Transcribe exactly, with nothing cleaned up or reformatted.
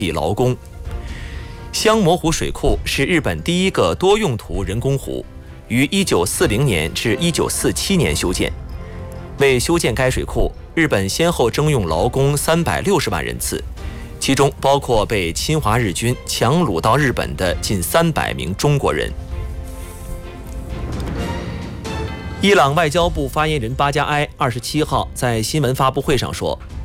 劳工。香模湖水库是日本第一个多用途人工湖，于一九四零年至一九四七年修建。为修建该水库，日本先后征用劳工三百六十万人次，其中包括被侵华日军强掳到日本的近三百名中国人。伊朗外交部发言人巴加埃二十七号在新闻发布会上说，